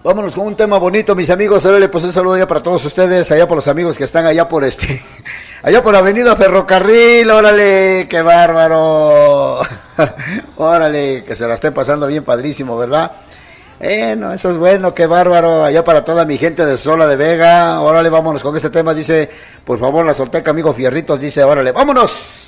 Vámonos con un tema bonito, mis amigos. Órale, pues un saludo ya para todos ustedes, allá por los amigos que están allá por allá por Avenida Ferrocarril. Órale, qué bárbaro. Órale, que se la estén pasando bien padrísimo, ¿verdad? No, eso es bueno, qué bárbaro. Allá para toda mi gente de Sola de Vega. Órale, vámonos con este tema. Dice, por favor, la Solteca, amigo Fierritos. Dice, órale, vámonos.